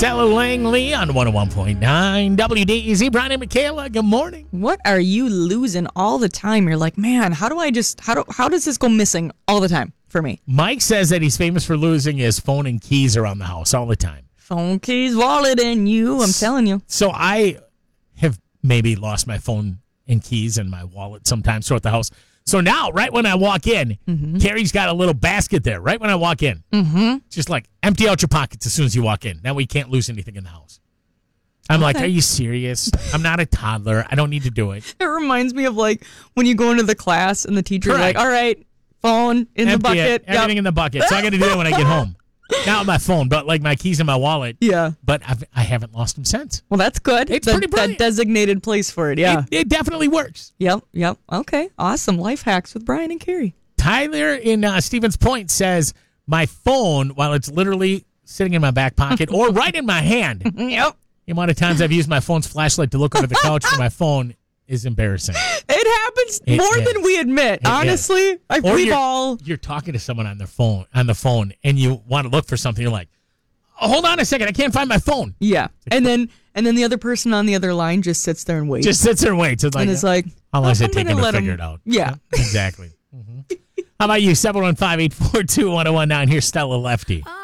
Stella Langley on 101.9 WDEZ. Brian and Michaela, good morning. What are you losing all the time? You're like, man, how does this go missing all the time for me? Mike says that he's famous for losing his phone and keys around the house all the time. Phone, keys, wallet, and you. I'm telling you. So I have maybe lost my phone and keys and my wallet sometimes throughout the house. So now, right when I walk in, Carrie's got a little basket there right when I walk in. Just like empty out your pockets as soon as you walk in. That way you can't lose anything in the house. I'm like, are you serious? I'm not a toddler. I don't need to do it. It reminds me of like when you go into the class and the teacher's Correct. like, all right, phone in the bucket. Everything in the bucket. So I got to do that when I get home. Not my phone, but like my keys in my wallet. Yeah. But I haven't lost them since. Well, that's good. It's pretty brilliant. That designated place for it, yeah. It definitely works. Yep. Okay, awesome. Life hacks with Brian and Carrie. Tyler in Stevens Point says, my phone, while it's literally sitting in my back pocket or right in my hand, Yep. the amount of times I've used my phone's flashlight to look under the couch for my phone is embarrassing. It happens more than we admit. Honestly, You're talking to someone on the phone, and you want to look for something. You're like, oh, hold on a second, I can't find my phone. Yeah, and then the other person on the other line just sits there and waits. Just sits there and waits. And it's like, how long is it I'm taking gonna to let figure him- it out? Yeah. Exactly. How about you? 715-842-1019. Here's Stella Lefty.